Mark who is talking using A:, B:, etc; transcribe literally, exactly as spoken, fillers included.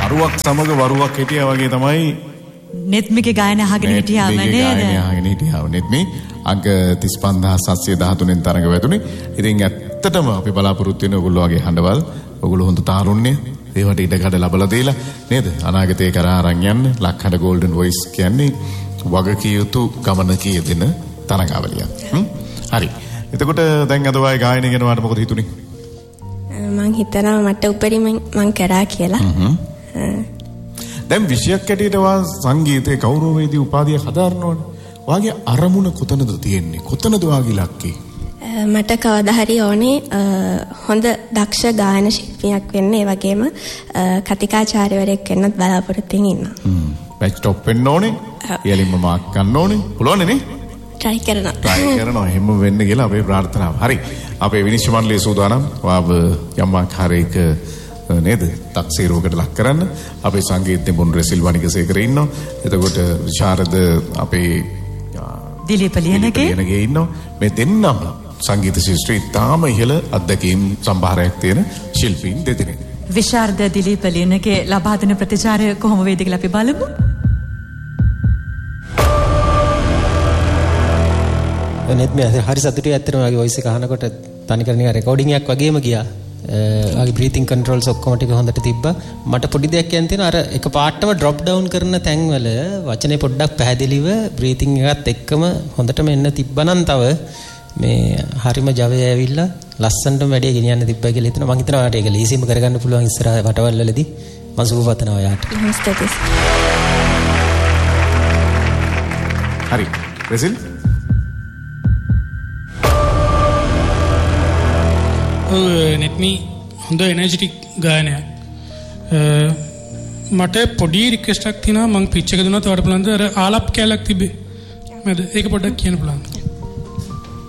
A: මරුවක් සමග වරුවක් හිටියා වගේ තමයි
B: නෙත්මිගේ ගායන අහගෙන හිටියාම නේද?
A: ගායන අහගෙන හිටියාව නෙත්මි අංක තිස් පන්දාස් සත්සිය දහතුනෙන් තරඟ වැදුනේ. ඉතින් ඇත්තටම අපි බලාපොරොත්තු වෙන ඔයගොල්ලෝ වගේ හඬවල්, ඔයගොල්ලෝ හොඳ තාරුණ්‍ය, ඒවට ඉඩකඩ ලැබලා දීලා නේද? අනාගතේ කරා අරන් යන්න ලක්හඬ ගෝල්ඩන් වොයිස් කියන්නේ වගකිය යුතු ගමනක යෙදෙන තරඟාවලියක්. හරි. එතකොට දැන් අද වගේ ගායනය ගැන වාට මොකද හිතුනේ?
C: මං හිතනවා මට උපරිම මං කරා කියලා.
A: දැන් විෂයක් ඇටියට වා සංගීතයේ ගෞරවවේදී උපාධිය හදාරනවනේ. වාගේ අරමුණ කොතනද තියෙන්නේ? කොතනද වාගේ ඉලක්කය?
C: මට කවදා හරි ඕනේ හොඳ දක්ෂ ගායන ශිල්පියෙක් වෙන්න. ඒ වගේම කතිකාචාර්යවරයෙක් වෙන්නත් බලාපොරොත්තු වෙනවා. හ්ම්. බැච් টොප් වෙන්න ඕනේ. ඊළඟම මාක් ගන්න ඕනේ. පුළුවන් නේ? try කරනවා. try කරනවා. එහෙම වෙන්න කියලා අපේ ප්‍රාර්ථනාව. හරි. අපේ විනිශ්චය මණ්ඩලයේ සූදානම්. වාව යම් ආකාරයක නේද? තක්සේරුවකට ලක් කරන්න. අපේ සංගීත නිපුණ රෙසිල් වනිගසේකර ඉන්නවා. එතකොට විශාරද අපේ
B: දිලීප ලියනගේ
A: ලියනගේ ඉන්නවා. මේ දෙන්නම සංගීත ශාස්ත්‍රයේ තාම ඉහළ අත්දැකීම් සම්භාරයක් තියෙන ශිල්පීන් දෙදෙනෙක්.
B: විශාරද දිලීප ලියනගේ ලබා දෙන ප්‍රතිචාරය කොහොම වේද කියලා අපි බලමු.
D: එනෙත් මේ හරි සතුටුයි ඇත්තටම වගේ වොයිස් එක අහනකොට තනිකර නිකන් රෙකෝඩින් එකක් වගේම ගියා. ආගේ බ්‍රීතිං කන්ට්‍රෝල්ස් ඔක්කොම ටික හොඳට තිබ්බා. මට පොඩි දෙයක් කියන්න තියෙනවා. අර එක පාටම ඩ්‍රොප් ඩවුන් කරන තැන්වල වචනේ පොඩ්ඩක් පැහැදිලිව බ්‍රීතිං එකත් එක්කම හොඳටම එන්න තිබ්බනම් තව මේ හරිම ජවය ඇවිල්ලා ලස්සනටම වැඩේ ගෙනියන්න තිබ්බයි කියලා හිතනවා. මම හිතනවා ඒක ලීසිම කරගන්න පුළුවන් ඉස්සරහ වටවල් වලදී. මම සුබපතනවා ඔයාට.
A: හරි. රෙසිල්
E: නෙත්මි හොඳ එනර්ජිටික් ගායනයක්. මට පොඩි රික්වෙස්ට් එකක් තියෙනවා. මම පිච් එක දුන්නා තවට බලන්න අර ආලප් කැලක් තිබ්බේ. මම ඒක පොඩ්ඩක් කියන්න පුළුවන්.